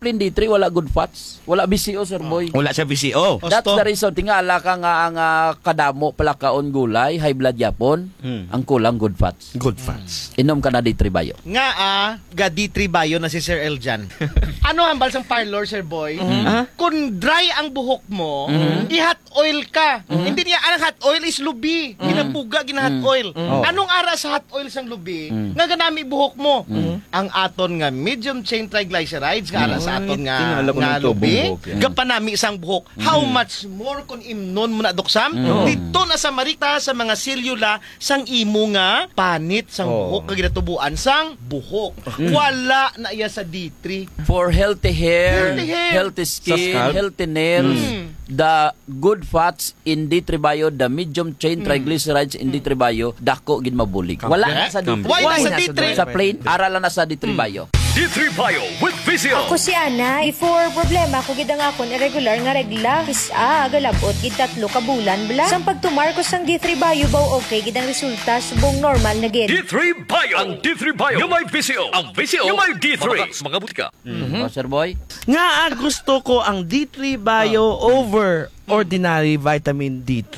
plain D3 wala good fats, wala BCO sir boy. Wala siya VCO. That's the reason tingala ka nga ang kadamo pala kaon gulay, high blood yapon, ang kulang good fats. Good fats. Inom ka na D3 bayo. Nga ga D3 bayo na si Sir Eljan. Ano hambal sang parlor, Sir Boy? Kung dry ang buhok mo, i-hot oil ka. Hindi niya, ang hot oil is lubi. Ginapuga, gina-hot oil. Anong ara sa hot oil sang lubi? Nga ganami buhok mo. Ang aton nga medium chain triglycerides, nga ara sa aton nga lubi, gapanami isang buhok. How much more kung imnon mo na doksam? Dito na sa marita sa mga selula sang imo nga panit sang buhok, kaginatubuan sang buhok. Wala na iya sa D3. For healthy hair, healthy skin, healthy nails, the good fats in D3 Bio, the medium chain triglycerides in D3 Bio, dako gid mabulig. Wala na sa D3. Why na sa D3? Sa plain, ara lang na sa D3 Bio. D3 Bio with Vizio. Ako si Ana, before problema ko gid ang akon irregular nga regla. Galabot gid 3 ka bulan bla. Sang pagtumar ko sang D3 Bio baw okay gid ang resulta subong normal na gid. D3 Bio. Ang D3 Bio. Yung may Vizio. Ang Vizio. Yung may D3. Mga butika. Sir boy. Nga gusto ko ang D3 Bio over ordinary vitamin D3.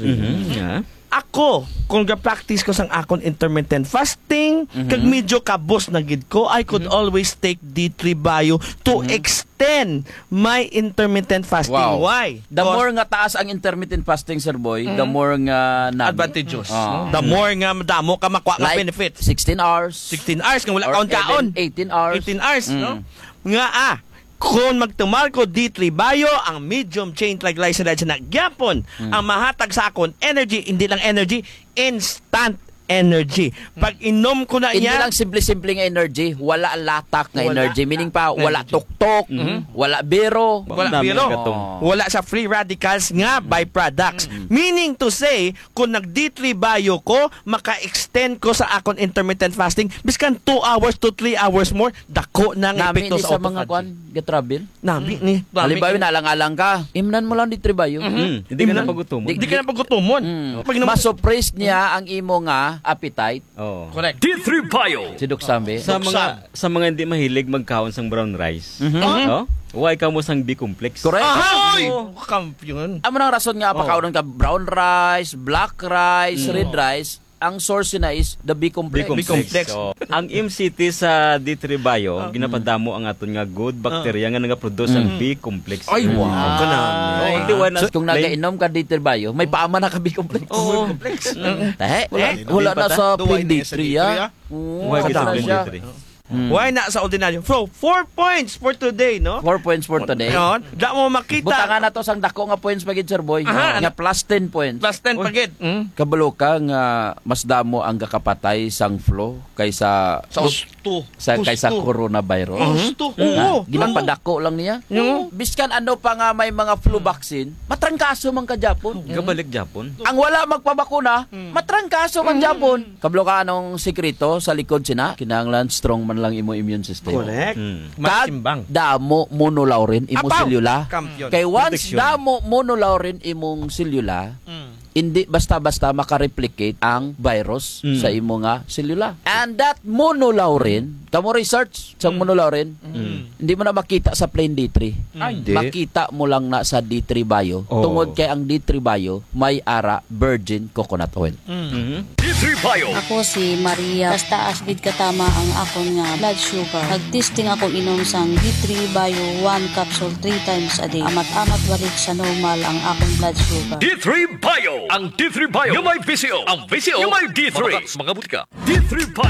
Ako, kung ga-practice ko sang akon intermittent fasting, kag medyo kabos na gid ko, I could always take D3 Bio to extend my intermittent fasting. Wow. Why? The more nga taas ang intermittent fasting, sir boy, the more nga advantageous. The more nga madamo ka makuha nga like benefits. 16 hours. 16 hours kung wala Or kaon-kaon. 18 hours. 18 hours, no? Nga kung magtumar ko D3 Bio, ang medium chain triglycerides na gyapon, ang mahatag sa akon energy, hindi lang energy, instant energy. Pag inom ko na Hindi yan, lang simple-simple nga energy, wala latak nga energy. Meaning pa, wala tuktok, wala biro. wala biro. Wala sa free radicals nga byproducts. Meaning to say, kung nag D3 Bio ko, maka-extend ko sa akon intermittent fasting, biskan 2 hours to 3 hours more, dako na nga Namin epekto sa sa mga kwan, get-travel. Nami ni. Halimbawa, nalang-alang ka, imnan mo lang di tribayo. Hindi ka na pagutumon. Hindi ka na pagutumon. Masuppress niya ang imo nga appetite. Correct. D3 Bio. Si Doc Sambe. Sa mga hindi mahilig magkaon sang brown rice. Why ka mo sang B-complex? Correct. Ay! Kampiyon. Amo nang rason nga pakaunan ka brown rice, black rice, red rice. Ang source na is the B-complex. B-complex. So, ang MCT sa D3 Bio, ginapadamo ang aton nga good bacteria nga nagaproduce ang B-complex. Ay, wow. Ganami. So, kung nagainom ka D3 Bio, may paama na ka B-complex. Wala na sa plain D3 ya. Why Wala na siya. Why na sa ordinaryo? So, 4 points for today, no? 4 points for today. Yun. Da mo makita. Butangan na to sang dako nga points pagid sir boy. Nga plus 10 points. Plus 10 pagid. Kabalo ka nga mas damo ang gakapatay sang flu kaysa kaysa coronavirus. Ginapadako lang niya. Biskan ano pa nga may mga flu vaccine, matrangkaso man ka Japon. Gabalik Japon. Ang wala magpabakuna, matrangkaso man Japon. Kabalo ka anong sekreto sa likod sina, kinahanglan strong man lang imo immune system. Correct. Kag damo monolaurin imo selula. Kampiyon. Kay once damo monolaurin imong selula, hindi basta-basta makareplicate ang virus sa imo nga selula. And that monolaurin, kamo research sa monolaurin, hindi mo na makita sa plain D3. Makita mo lang na sa D3 Bio. Tungod kay ang D3 Bio may ara virgin coconut oil. D3 Bio. Ako si Maria. Basta asbid katama ang akon nga blood sugar. Nag-testing ako inom sang D3 Bio 1 capsule 3 times a day. Amat-amat balik sa normal ang akong blood sugar. D3 Bio. Ang D3 Bio. Yung may Vizio. Ang Vizio. Yung may D3. Mga butika. D3 Bio.